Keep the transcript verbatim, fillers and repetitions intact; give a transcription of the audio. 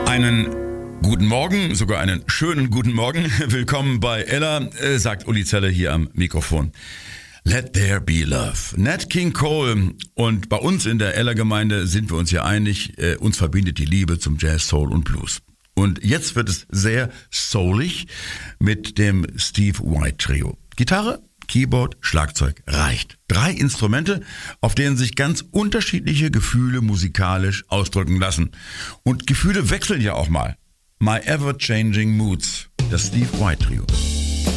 Einen guten Morgen, sogar einen schönen guten Morgen. Willkommen bei Ella, äh, sagt Uli Zeller hier am Mikrofon. Let there be love. Nat King Cole. Und bei uns in der Ella-Gemeinde sind wir uns ja einig, äh, uns verbindet die Liebe zum Jazz, Soul und Blues. Und jetzt wird es sehr soulig mit dem Steve White Trio. Gitarre, Keyboard, Schlagzeug reicht. Drei Instrumente, auf denen sich ganz unterschiedliche Gefühle musikalisch ausdrücken lassen. Und Gefühle wechseln ja auch mal. My Ever Changing Moods, das Steve White Trio.